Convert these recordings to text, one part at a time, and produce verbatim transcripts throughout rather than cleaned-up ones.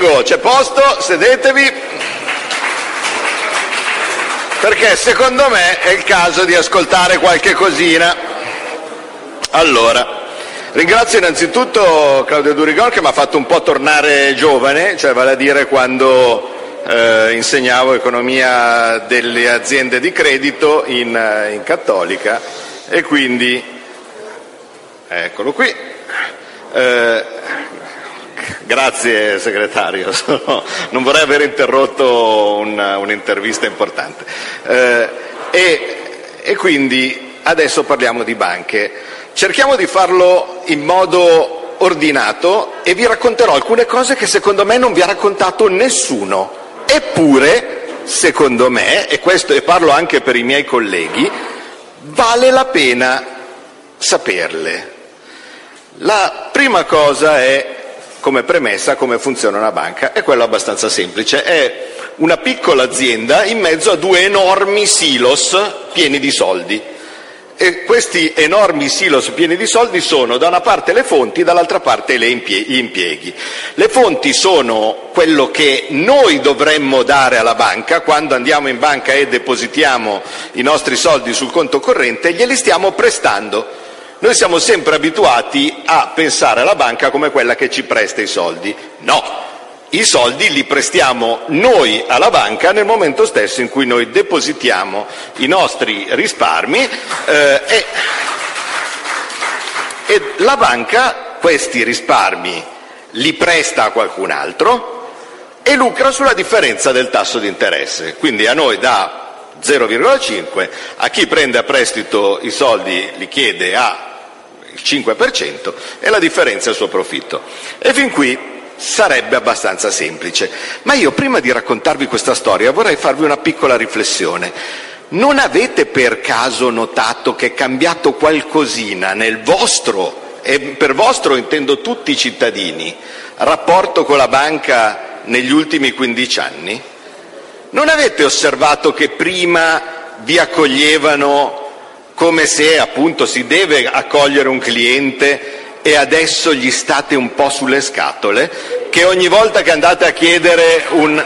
Prego, c'è posto, sedetevi, perché secondo me è il caso di ascoltare qualche cosina. Allora, ringrazio innanzitutto Claudio Durigon che mi ha fatto un po' tornare giovane, cioè vale a dire quando eh, insegnavo economia delle aziende di credito in, in Cattolica, e quindi, eccolo qui. Eh, Grazie segretario, non vorrei aver interrotto una, un'intervista importante. Eh, e, e quindi adesso parliamo di banche. Cerchiamo di farlo in modo ordinato e vi racconterò alcune cose che secondo me non vi ha raccontato nessuno. Eppure, secondo me, e questo e parlo anche per i miei colleghi, vale la pena saperle. La prima cosa è, come premessa, come funziona una banca. È quello abbastanza semplice, è una piccola azienda in mezzo a due enormi silos pieni di soldi, e questi enormi silos pieni di soldi sono da una parte le fonti, dall'altra parte le impie- gli impieghi. Le fonti sono quello che noi dovremmo dare alla banca quando andiamo in banca e depositiamo i nostri soldi sul conto corrente, glieli stiamo prestando. Noi siamo sempre abituati a pensare alla banca come quella che ci presta i soldi. No, i soldi li prestiamo noi alla banca nel momento stesso in cui noi depositiamo i nostri risparmi eh, e, e la banca questi risparmi li presta a qualcun altro e lucra sulla differenza del tasso di interesse. Quindi a noi dà zero virgola cinque, a chi prende a prestito i soldi li chiede a il cinque per cento e la differenza è il suo profitto. E fin qui sarebbe abbastanza semplice. Ma io, prima di raccontarvi questa storia, vorrei farvi una piccola riflessione. Non avete per caso notato che è cambiato qualcosina nel vostro, e per vostro intendo tutti i cittadini, rapporto con la banca negli ultimi quindici anni? Non avete osservato che prima vi accoglievano come se appunto si deve accogliere un cliente e adesso gli state un po' sulle scatole, che ogni volta che andate a chiedere un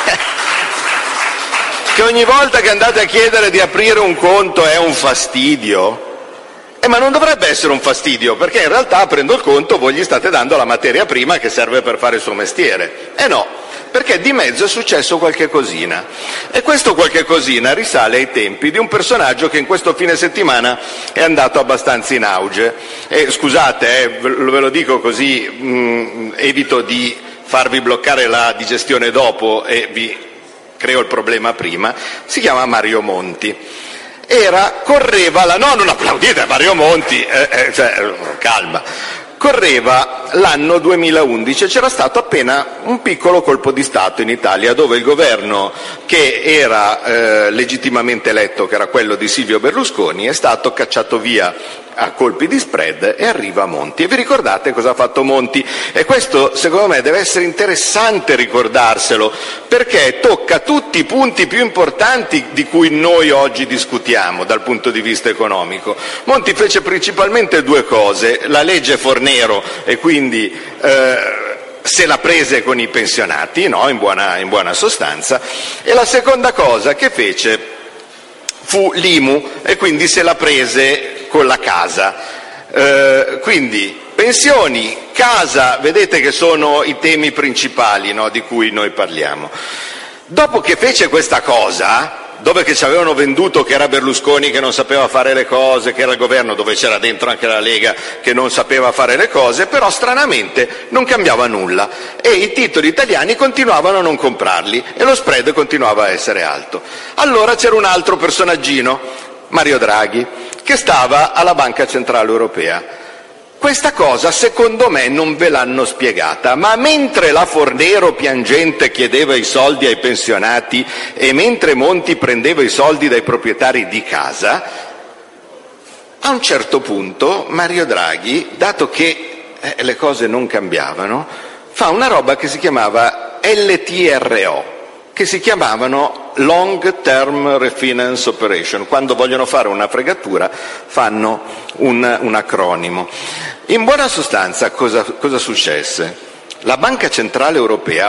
che ogni volta che andate a chiedere di aprire un conto è un fastidio? Eh, ma non dovrebbe essere un fastidio, perché in realtà aprendo il conto voi gli state dando la materia prima che serve per fare il suo mestiere. Eh no, perché di mezzo è successo qualche cosina, e questo qualche cosina risale ai tempi di un personaggio che in questo fine settimana è andato abbastanza in auge. E scusate, eh, ve lo dico così mh, evito di farvi bloccare la digestione dopo e vi creo il problema prima. Si chiama Mario Monti. Era, correva la, no non applaudite Mario Monti, eh, eh, cioè, calma. Correva l'anno duemilaundici e c'era stato appena un piccolo colpo di Stato in Italia, dove il governo che era eh, legittimamente eletto, che era quello di Silvio Berlusconi, è stato cacciato via a colpi di spread e arriva Monti. E vi ricordate cosa ha fatto Monti? E questo secondo me deve essere interessante ricordarselo, perché tocca tutti i punti più importanti di cui noi oggi discutiamo dal punto di vista economico. Monti fece principalmente due cose: la legge Fornero, e quindi eh, se la prese con i pensionati, no? in, buona, in buona sostanza, e la seconda cosa che fece fu l'I M U, e quindi se la prese con la casa. Eh, quindi pensioni, casa, vedete che sono i temi principali, no? di cui noi parliamo. Dopo che fece questa cosa, dove che ci avevano venduto che era Berlusconi che non sapeva fare le cose, che era il governo dove c'era dentro anche la Lega che non sapeva fare le cose, però stranamente non cambiava nulla e i titoli italiani continuavano a non comprarli e lo spread continuava a essere alto. Allora c'era un altro personaggino, Mario Draghi, che stava alla Banca Centrale Europea. Questa cosa secondo me non ve l'hanno spiegata, ma mentre la Fornero piangente chiedeva i soldi ai pensionati e mentre Monti prendeva i soldi dai proprietari di casa, a un certo punto Mario Draghi, dato che eh, le cose non cambiavano, fa una roba che si chiamava L T R O, che si chiamavano Long Term Refinance Operation. Quando vogliono fare una fregatura fanno un, un acronimo. In buona sostanza cosa, cosa successe? La Banca Centrale Europea